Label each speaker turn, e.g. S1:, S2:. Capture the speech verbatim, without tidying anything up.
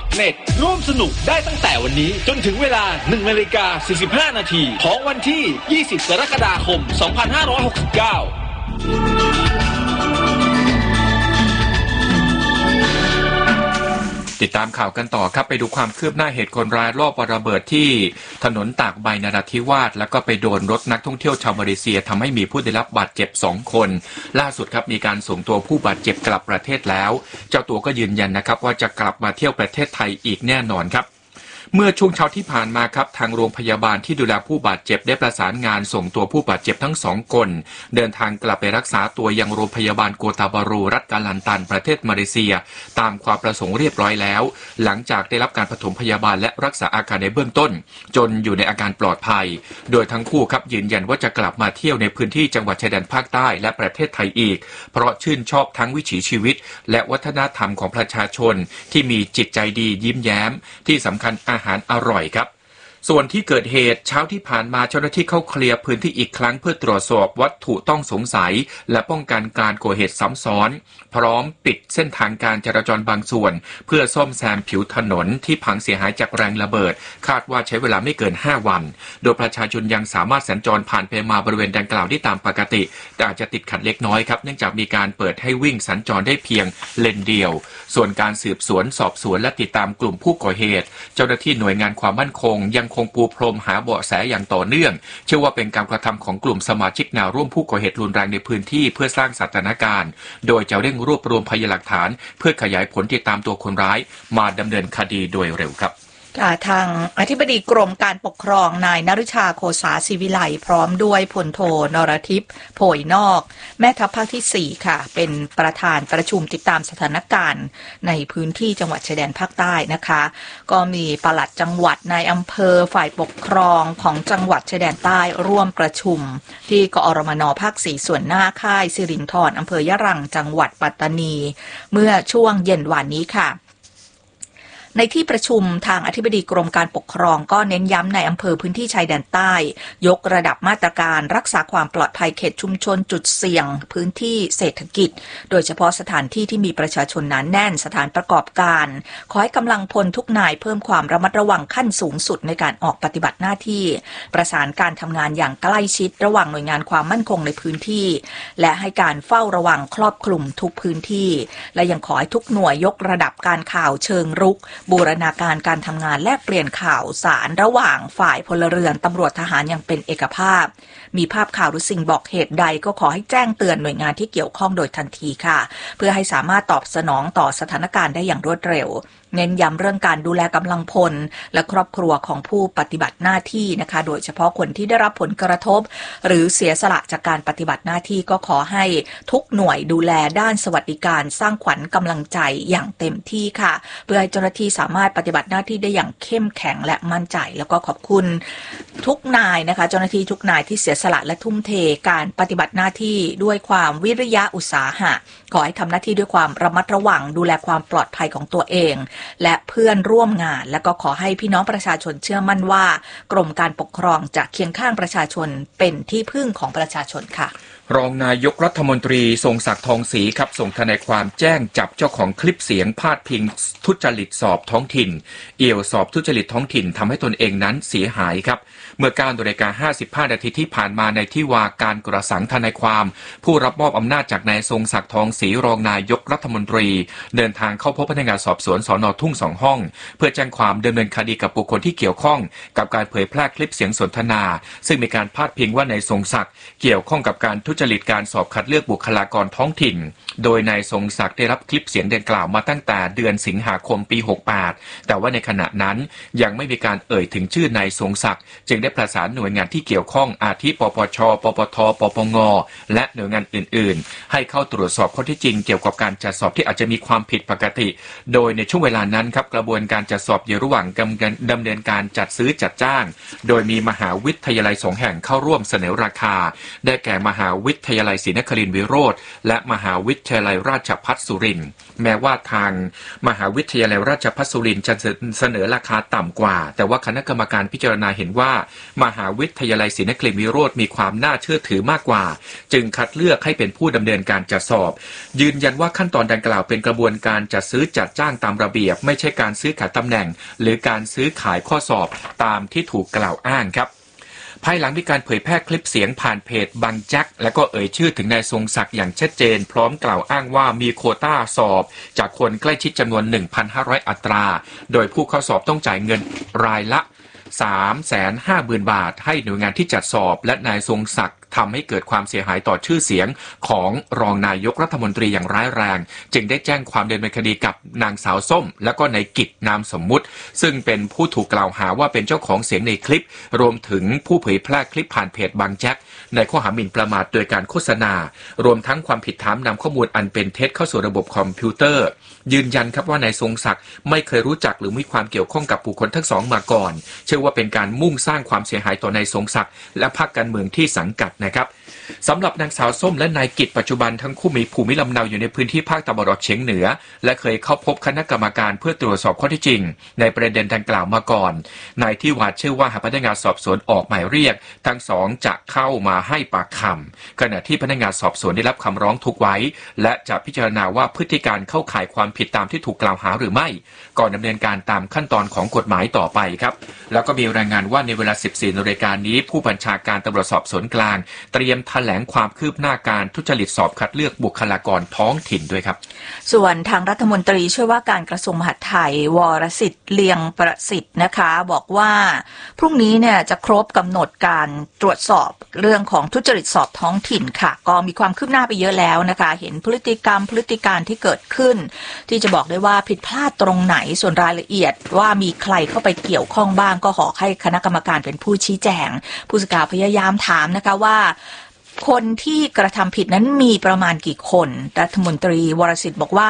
S1: เน็ต ร่วมสนุกได้ตั้งแต่วันนี้จนถึงเวลา หนึ่งนาฬิกาสี่สิบห้านาทีของวันที่ ยี่สิบ กรกฎาคม สองพันห้าร้อยหกสิบเก้า
S2: ติดตามข่าวกันต่อครับไปดูความคืบหน้าเหตุคนร้ายรอบวางระเบิดที่ถนนตากใบนราธิวาสแล้วก็ไปโดนรถนักท่องเที่ยวชาวมาเลเซียทำให้มีผู้ได้รับบาดเจ็บสองคนล่าสุดครับมีการส่งตัวผู้บาดเจ็บกลับประเทศแล้วเจ้าตัวก็ยืนยันนะครับว่าจะกลับมาเที่ยวประเทศไทยอีกแน่นอนครับเมื่อช่วงเช้าที่ผ่านมาครับทางโรงพยาบาลที่ดูแลผู้บาดเจ็บได้ประสานงานส่งตัวผู้บาดเจ็บทั้งสองคนเดินทางกลับไปรักษาตัวยังโรงพยาบาลโกตาบารูรัฐกาลันตันประเทศมาเลเซียตามความประสงค์เรียบร้อยแล้วหลังจากได้รับการปฐมพยาบาลและรักษาอาการในเบื้องต้นจนอยู่ในอาการปลอดภัยโดยทั้งคู่ครับยืนยันว่าจะกลับมาเที่ยวในพื้นที่จังหวัดชายแดนภาคใต้และประเทศไทยอีกเพราะชื่นชอบทั้งวิถีชีวิตและวัฒนธรรมของประชาชนที่มีจิตใจดียิ้มแย้มที่สำคัญอาหารอร่อยครับส่วนที่เกิดเหตุเช้าที่ผ่านมาเจ้าหน้าที่เข้าเคลียร์พื้นที่อีกครั้งเพื่อตรวจสอบวัตถุต้องสงสัยและป้องกันการก่อเหตุซ้ำซ้อนพร้อมปิดเส้นทางการจราจรบางส่วนเพื่อซ่อมแซมผิวถนนที่พังเสียหายจากแรงระเบิดคาดว่าใช้เวลาไม่เกินห้าวันโดยประชาชนยังสามารถสัญจรผ่านไปมาบริเวณดังกล่าวได้ตามปกติแต่อาจจะติดขัดเล็กน้อยครับเนื่องจากมีการเปิดให้วิ่งสัญจรได้เพียงเลนเดียวส่วนการสืบสวนสอบสวนและติดตามกลุ่มผู้ก่อเหตุเจ้าหน้าที่หน่วยงานความมั่นคงยังคงปูพรมหาเบาะแสอย่างต่อเนื่องเชื่อว่าเป็นการกระทำของกลุ่มสมาชิกแนวร่วมผู้ก่อเหตุรุนแรงในพื้นที่เพื่อสร้างสถานการณ์โดยจะเร่งรวบรวมพยานหลักฐานเพื่อขยายผลติดตามตัวคนร้ายมาดำเนินคดีโดยเร็วครับ
S3: ทางอธิบดีกรมการปกครองนายนฤชาโคสาศิวิไลพร้อมด้วยพลโทนรทิพย์โผยนอกแม่ทัพภาคที่สี่ค่ะเป็นประธานประชุมติดตามสถานการณ์ในพื้นที่จังหวัดชายแดนภาคใต้นะคะก็มีปลัดจังหวัดนายอำเภอฝ่ายปกครองของจังหวัดชายแดนใต้ร่วมประชุมที่กอรมนภาคสี่ส่วนหน้าค่ายสิรินธรอำเภอยะรังจังหวัดปัตตานีเมื่อช่วงเย็นวันนี้ค่ะในที่ประชุมทางอธิบดีกรมการปกครองก็เน้นย้ำในอำเภอพื้นที่ชายแดนใต้ยกระดับมาตรการรักษาความปลอดภัยเขตชุมชนจุดเสี่ยงพื้นที่เศรษฐกิจโดยเฉพาะสถานที่ที่มีประชาชนหนาแน่นสถานประกอบการขอให้กำลังพลทุกนายเพิ่มความระมัดระวังขั้นสูงสุดในการออกปฏิบัติหน้าที่ประสานการทำงานอย่างใกล้ชิดระหว่างหน่วยงานความมั่นคงในพื้นที่และให้การเฝ้าระวังครอบคลุมทุกพื้นที่และยังขอให้ทุกหน่วยยกระดับการข่าวเชิงรุกบูรณาการการทำงานแลกเปลี่ยนข่าวสารระหว่างฝ่ายพลเรือนตำรวจทหารอย่างเป็นเอกภาพมีภาพข่าวหรือสิ่งบอกเหตุใดก็ขอให้แจ้งเตือนหน่วยงานที่เกี่ยวข้องโดยทันทีค่ะเพื่อให้สามารถตอบสนองต่อสถานการณ์ได้อย่างรวดเร็วเน้นย้ำเรื่องการดูแลกำลังพลและครอบครัวของผู้ปฏิบัติหน้าที่นะคะโดยเฉพาะคนที่ได้รับผลกระทบหรือเสียสละจากการปฏิบัติหน้าที่ก็ขอให้ทุกหน่วยดูแลด้านสวัสดิการสร้างขวัญกำลังใจอย่างเต็มที่ค่ะเพื่อให้เจ้าหน้าที่สามารถปฏิบัติหน้าที่ได้อย่างเข้มแข็งและมั่นใจแล้วก็ขอบคุณทุกนายนะคะเจ้าหน้าที่ทุกนายที่เสียสละและทุ่มเทการปฏิบัติหน้าที่ด้วยความวิริยะอุตสาหะขอให้ทำหน้าที่ด้วยความระมัดระวังดูแลความปลอดภัยของตัวเองและเพื่อนร่วมงานและก็ขอให้พี่น้องประชาชนเชื่อมั่นว่ากรมการปกครองจะเคียงข้างประชาชนเป็นที่พึ่งของประชาชนค่ะ
S2: รองนายกรัฐมนตรีทรงศักดิ์ทองศรีครับส่งทนายความแจ้งจับเจ้าของคลิปเสียงพาดพิงทุจริตสอบท้องถิ่นเอี่ยวสอบทุจริตท้องถิ่นทำให้ตนเองนั้นเสียหายครับเมื่อ เก้านาฬิกาห้าสิบห้านาทีที่ผ่านมาในที่ว่าการกระสังทนายความผู้รับมอบอำนาจจากนายทรงศักดิ์ทองศรีรองนายกรัฐมนตรีเดินทางเข้าพบพนักงานสอบสวนสน.ทุ่งสองห้องเพื่อแจ้งความดำเนินคดีกับบุคคลที่เกี่ยวข้องกับการเผยแพร่คลิปเสียงสนทนาซึ่งมีการพาดพิงว่านายทรงศักดิ์เกี่ยวข้องกับการทุจริตการสอบคัดเลือกบุคลากรท้องถิ่นโดยนายทรงศักดิ์ได้รับคลิปเสียงดังกล่าวมาตั้งแต่เดือนสิงหาคมปีหกสิบแปดแต่ว่าในขณะนั้นยังไม่มีการเอ่ยถึงชื่อนายทรงศักดิ์จึงได้ประสานหน่วยงานที่เกี่ยวข้องอาทิปปชปปทปปงและหน่วยงานอื่นๆให้เข้าตรวจสอบข้อเท็จจริงเกี่ยวกับการจัดสอบที่อาจจะมีความผิดปกติโดยในช่วงเวลานั้นครับกระบวนการจัดสอบอยู่ระหว่างดำเนินการจัดซื้อจัดจ้างโดยมีมหาวิทยาลัยสองแห่งเข้าร่วมเสนอราคาได้แก่มหาวิทยาลัยศรีนครินทรวิโรธและมหาวิทยาลัยราชภัฏสุรินทร์แม้ว่าทางมหาวิทยาลัยราชภัฏสุรินทร์จะเสนอราคาต่ำกว่าแต่ว่าคณะกรรมการพิจารณาเห็นว่ามหาวิทยาลัยศรีนครินทรวิโรธมีความน่าเชื่อถือมากกว่าจึงคัดเลือกให้เป็นผู้ดำเนินการจัดสอบยืนยันว่าขั้นตอนดังกล่าวเป็นกระบวนการจัดซื้อจัดจ้างตามระเบียบไม่ใช่การซื้อขายตำแหน่งหรือการซื้อขายข้อสอบตามที่ถูกกล่าวอ้างครับภายหลังมีการเผยแพร่คลิปเสียงผ่านเพจบังแจ็คและก็เอ่ยชื่อถึงนายทรงศักดิ์อย่างชัดเจนพร้อมกล่าวอ้างว่ามีโควต้าสอบจากคนใกล้ชิดจำนวน หนึ่งพันห้าร้อย อัตราโดยผู้เข้าสอบต้องจ่ายเงินรายละ สามแสนห้าหมื่น บาทให้หน่วยงานที่จัดสอบและนายทรงศักดิ์ทำให้เกิดความเสียหายต่อชื่อเสียงของรองนายกรัฐมนตรีอย่างร้ายแรงจึงได้แจ้งความดำเนินคดีกับนางสาวส้มและก็นายกิจนามสมมุติซึ่งเป็นผู้ถูกกล่าวหาว่าเป็นเจ้าของเสียงในคลิปรวมถึงผู้เผยแพร่คลิปผ่านเพจบางแจ็คในข้อหาหมิ่นประมาทโดยการโฆษณารวมทั้งความผิดฐานนำข้อมูลอันเป็นเท็จเข้าสู่ระบบคอมพิวเตอร์ยืนยันครับว่านายทรงศักดิ์ไม่เคยรู้จักหรือมีความเกี่ยวข้องกับบุคคลทั้งสองมาก่อนเชื่อว่าเป็นการมุ่งสร้างความเสียหายต่อนายทรงศักดิ์และพรรคการเมืองที่สังกัดนะครับสำหรับนางสาวส้มและนายกิจปัจจุบันทั้งคู่มีภูมิลำเนาอยู่ในพื้นที่ภาคตะวันออกเฉียงเหนือและเคยเข้าพบคณะกรรมการเพื่อตรวจสอบข้อเท็จจริงในประเด็นดังกล่าวมาก่อนนายที่วาดเชื่อว่าหากพนักงานสอบสวนออกหมายเรียกทั้งสองจะเข้ามาให้ปากคำขณะที่พนักงานสอบสวนได้รับคำร้องทุกไว้และจะพิจารณาว่าพฤติการเข้าข่ายความผิดตามที่ถูกกล่าวหาหรือไม่ก่อนดำเนินการตามขั้นตอนของกฎหมายต่อไปครับแล้วก็มีรายงานว่าในเวลา สิบสี่นาฬิกานี้ผู้บัญชาการตำรวจสอบสวนกลางเตรียมแถลงความคืบหน้าการทุจริตสอบคัดเลือกบุคลากรท้องถิ่นด้วยครับ
S3: ส่วนทางรัฐมนตรีช่วยว่าการกระทรวงมหาดไทยวรสิทธิ์เลียงประสิทธิ์นะคะบอกว่าพรุ่งนี้เนี่ยจะครบกำหนดการตรวจสอบเรื่องของทุจริตสอบท้องถิ่นค่ะก็มีความคืบหน้าไปเยอะแล้วนะคะเห็นพฤติกรรมพฤติการที่เกิดขึ้นที่จะบอกได้ว่าผิดพลาดตรงไหนส่วนรายละเอียดว่ามีใครเข้าไปเกี่ยวข้องบ้างก็ขอให้คณะกรรมการเป็นผู้ชี้แจงผู้สื่อข่าวพยายามถามนะคะว่าคนที่กระทำผิดนั้นมีประมาณกี่คนรัฐมนตรีวรสิทธิ์บอกว่า